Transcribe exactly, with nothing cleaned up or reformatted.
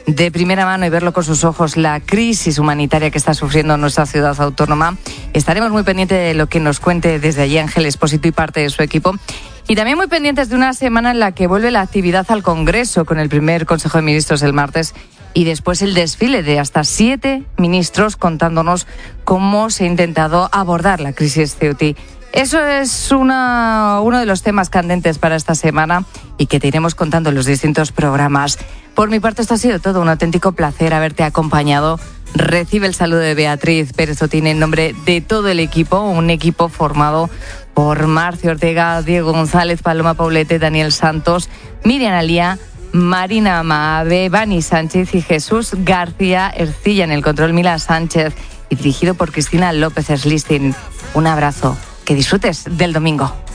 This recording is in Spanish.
de primera mano y verlo con sus ojos, la crisis humanitaria que está sufriendo nuestra ciudad autónoma. Estaremos muy pendientes de lo que nos cuente desde allí Ángel Expósito y parte de su equipo. Y también muy pendientes de una semana en la que vuelve la actividad al Congreso con el primer Consejo de Ministros el martes y después el desfile de hasta siete ministros contándonos cómo se ha intentado abordar la crisis Ceuti. Eso es una, uno de los temas candentes para esta semana y que te iremos contando en los distintos programas. Por mi parte, esto ha sido todo. Un auténtico placer haberte acompañado. Recibe el saludo de Beatriz Pérez Otín en nombre de todo el equipo, un equipo formado por Marcio Ortega, Diego González, Paloma Paulete, Daniel Santos, Miriam Alía, Marina Maave, Vani Sánchez y Jesús García Ercilla en el control, Mila Sánchez, y dirigido por Cristina López Slistin. Un abrazo. Que disfrutes del domingo.